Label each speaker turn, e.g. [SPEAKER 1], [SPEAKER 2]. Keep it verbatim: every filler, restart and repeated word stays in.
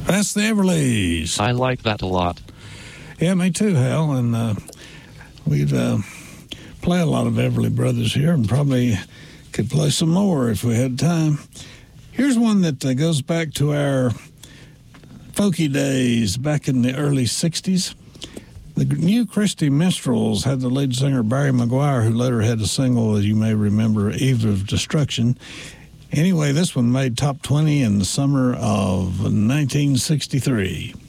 [SPEAKER 1] That's the Everlys.
[SPEAKER 2] I like that a lot.
[SPEAKER 1] Yeah, me too, Hal. And uh, we'd uh, play a lot of Everly Brothers here and probably could play some more if we had time. Here's one that uh, goes back to our folky days back in the early sixties. The New Christy Minstrels had the lead singer Barry McGuire, who later had a single, as you may remember, Eve of Destruction. Anyway, this one made top twenty in the summer of nineteen sixty-three.